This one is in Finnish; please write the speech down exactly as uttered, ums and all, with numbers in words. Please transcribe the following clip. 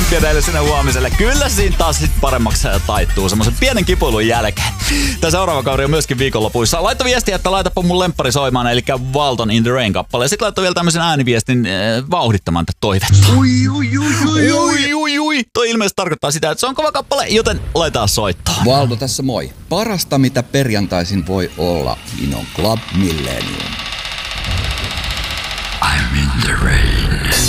tsemppiä teille sinne huomiselle. Kyllä siinä taas sit paremmaksi taittuu semmoisen pienen kipuilun jälkeen. Tää seuraava kauri on myöskin viikonlopuissa. Laitto viestiä, että laitapa mun lemppari soimaan, eli Walton in the Rain -kappale. Sitten laittoi vielä tämmöisen ääniviestin äh, vauhdittamaan tätä toivetta. Ui, ui, ui, ui, ui, ui, ui. Toi ilmeisesti tarkoittaa sitä, että se on kova kappale, joten laitetaan soittaa. Valdo tässä moi. Parasta mitä perjantaisin voi olla, niin on Club Millennium. I'm in the rain.